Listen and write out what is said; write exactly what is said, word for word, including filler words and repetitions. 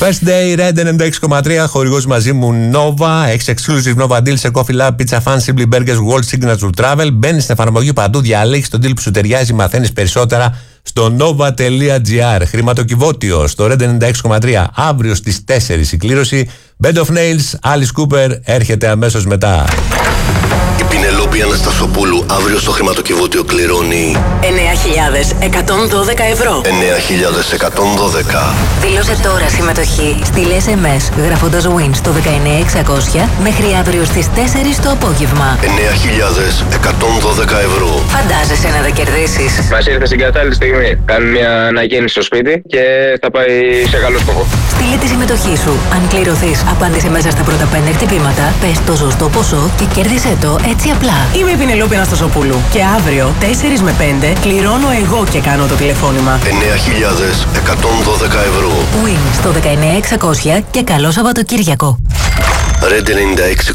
First Day, Red ενενήντα έξι κόμμα τρία, χορηγός μαζί μου Nova. Έχεις exclusive Nova deal σε Coffee Lab, Pizza Fan, Simply Burgers, World Signature Travel. Μπαίνεις στην εφαρμογή παντού, διαλέγεις τον deal που σου ταιριάζει, μαθαίνεις περισσότερα στο nova τελεία gr. Χρηματοκιβώτιο στο Red ενενήντα έξι κόμμα τρία, αύριο στις τέσσερις η κλήρωση. Bed of Nails, Alice Cooper έρχεται αμέσως μετά. Η Πινελόπη Αναστασοπούλου αύριο στο χρηματοκιβώτιο κληρώνει εννέα χιλιάδες εκατόν δώδεκα ευρώ. εννέα χιλιάδες εκατόν δώδεκα. Δήλωσε τώρα συμμετοχή. Στείλε ες εμ ες γράφοντας win στο δεκαεννέα εξακόσια μέχρι αύριο στις τέσσερις το απόγευμα. εννέα χιλιάδες εκατόν δώδεκα ευρώ. Φαντάζεσαι να τα κερδίσεις. Μας ήρθε στην κατάλληλη στιγμή. Κάνουμε μια αναγέννηση στο σπίτι και θα πάει σε καλό σκοπό. Στείλε τη συμμετοχή σου. Αν κληρωθείς, απάντησε μέσα στα πρώτα πέντε χτυπήματα, πες το σωστό ποσό και κέρδισε το έτσι απλά. Είμαι η Πινελόπη Αναστασοπούλου και αύριο τέσσερις με πέντε κληρώνω εγώ και κάνω το τηλεφώνημα. εννέα χιλιάδες εκατόν δώδεκα ευρώ. Win στο δεκαεννέα εξακόσια και καλό Σαββατοκύριακο. Red ενενήντα έξι